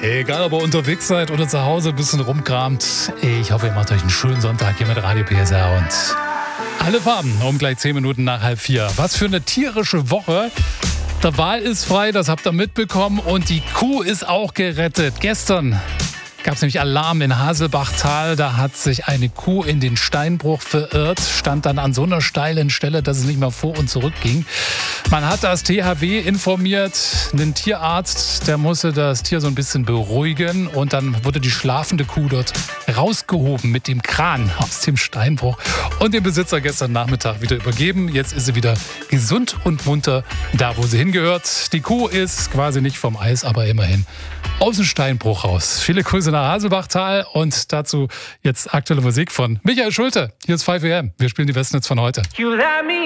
Egal, ob ihr unterwegs seid oder zu Hause ein bisschen rumkramt, ich hoffe, ihr macht euch einen schönen Sonntag hier mit Radio PSR und alle Farben um gleich 10 Minuten nach 3:30. Was für eine tierische Woche. Der Wal ist frei, das habt ihr mitbekommen, und die Kuh ist auch gerettet. Gestern gab es nämlich Alarm in Haselbachtal. Da hat sich eine Kuh in den Steinbruch verirrt, stand dann an so einer steilen Stelle, dass es nicht mehr vor und zurück ging. Man hat das THW informiert, einen Tierarzt, der musste das Tier so ein bisschen beruhigen, und dann wurde die schlafende Kuh dort rausgehoben mit dem Kran aus dem Steinbruch und dem Besitzer gestern Nachmittag wieder übergeben. Jetzt ist sie wieder gesund und munter da, wo sie hingehört. Die Kuh ist quasi nicht vom Eis, aber immerhin aus dem Steinbruch raus. Viele Grüße nach Haselbachtal und dazu jetzt aktuelle Musik von Michael Schulte. Hier ist 5 AM. Wir spielen die besten Hits von heute.